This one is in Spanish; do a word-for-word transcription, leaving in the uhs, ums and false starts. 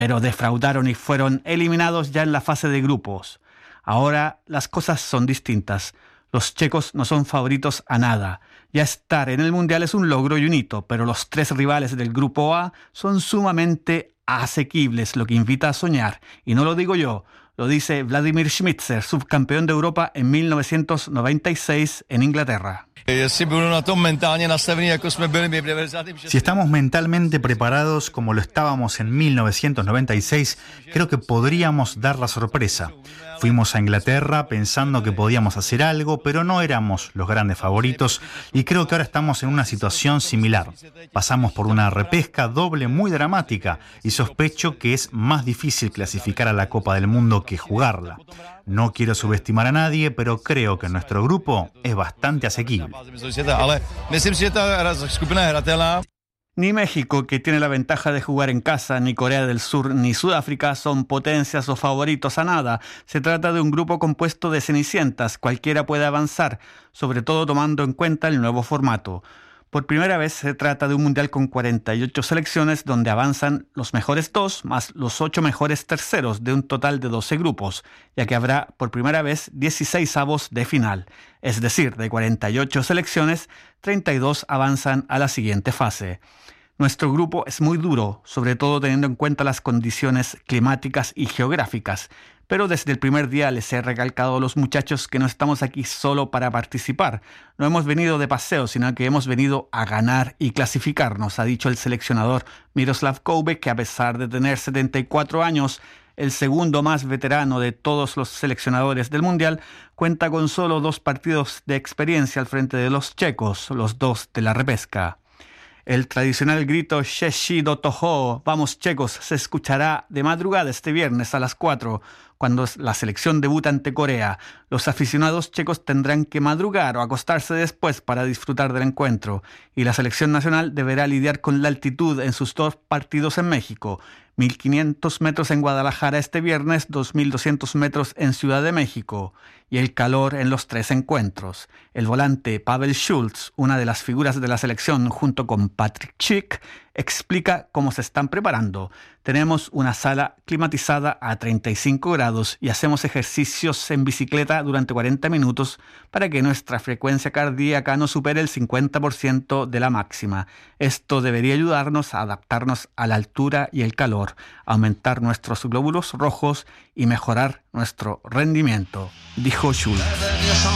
pero defraudaron y fueron eliminados ya en la fase de grupos. Ahora las cosas son distintas. Los checos no son favoritos a nada. Ya estar en el Mundial es un logro y un hito, pero los tres rivales del Grupo A son sumamente asequibles, lo que invita a soñar. Y no lo digo yo, lo dice Vladimir Schmitzer, subcampeón de Europa en mil novecientos noventa y seis en Inglaterra. Si estamos mentalmente preparados como lo estábamos en mil novecientos noventa y seis, creo que podríamos dar la sorpresa. Fuimos a Inglaterra pensando que podíamos hacer algo, pero no éramos los grandes favoritos y creo que ahora estamos en una situación similar. Pasamos por una repesca doble muy dramática y sospecho que es más difícil clasificar a la Copa del Mundo que jugarla. No quiero subestimar a nadie, pero creo que nuestro grupo es bastante asequible. Ni México, que tiene la ventaja de jugar en casa, ni Corea del Sur, ni Sudáfrica son potencias o favoritos a nada. Se trata de un grupo compuesto de cenicientas. Cualquiera puede avanzar, sobre todo tomando en cuenta el nuevo formato. Por primera vez se trata de un mundial con cuarenta y ocho selecciones donde avanzan los mejores dos más los ocho mejores terceros de un total de doce grupos, ya que habrá por primera vez dieciséis avos de final. Es decir, de cuarenta y ocho selecciones, treinta y dos avanzan a la siguiente fase. Nuestro grupo es muy duro, sobre todo teniendo en cuenta las condiciones climáticas y geográficas. Pero desde el primer día les he recalcado a los muchachos que no estamos aquí solo para participar. No hemos venido de paseo, sino que hemos venido a ganar y clasificarnos, ha dicho el seleccionador Miroslav Koube, que a pesar de tener setenta y cuatro años, el segundo más veterano de todos los seleccionadores del Mundial, cuenta con solo dos partidos de experiencia al frente de los checos, los dos de la repesca. El tradicional grito Sheshi do Toho, vamos checos, se escuchará de madrugada este viernes a las cuatro, cuando la selección debuta ante Corea. Los aficionados checos tendrán que madrugar o acostarse después para disfrutar del encuentro, y la selección nacional deberá lidiar con la altitud en sus dos partidos en México. mil quinientos metros en Guadalajara este viernes, dos mil doscientos metros en Ciudad de México, y el calor en los tres encuentros. El volante Pavel Schulz, una de las figuras de la selección junto con Patrick Schick, explica cómo se están preparando. Tenemos una sala climatizada a treinta y cinco grados y hacemos ejercicios en bicicleta durante cuarenta minutos para que nuestra frecuencia cardíaca no supere el cincuenta por ciento de la máxima. Esto debería ayudarnos a adaptarnos a la altura y el calor, aumentar nuestros glóbulos rojos y mejorar nuestro rendimiento, dijo Schulz.